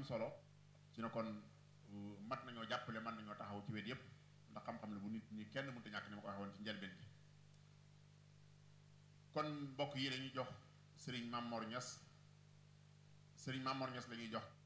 am solo ci ne kon mat nañoo jàppale mën nañoo taxaw ci wet yépp ndax xam-xam la bu nit ñi kenn mënta ñàkk ni ma ko waxee woon ci njëlbeen bi kon mbokk yi dañuy jox Serigne Mamor Niass la ñuy jox